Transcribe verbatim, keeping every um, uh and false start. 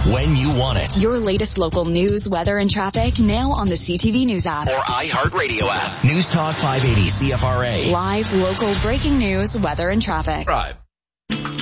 when you want it. Your latest local news, weather, and traffic now on the C T V News app. Or iHeartRadio app. News Talk five eighty C F R A. Live, local, breaking news, weather, and traffic. Drive.